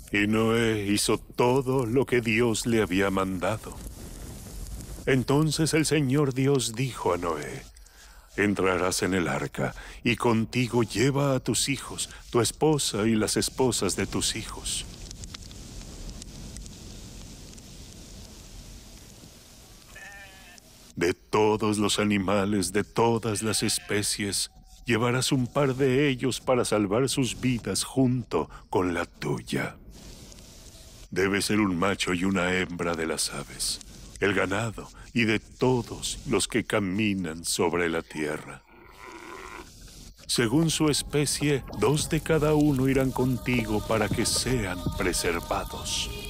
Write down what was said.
Y Noé hizo todo lo que Dios le había mandado. Entonces el Señor Dios dijo a Noé: entrarás en el arca, y contigo lleva a tus hijos, tu esposa y las esposas de tus hijos. De todos los animales, de todas las especies, llevarás un par de ellos para salvar sus vidas junto con la tuya. Debe ser un macho y una hembra de las aves, el ganado y de todos los que caminan sobre la tierra. Según su especie, 2 de cada uno irán contigo para que sean preservados.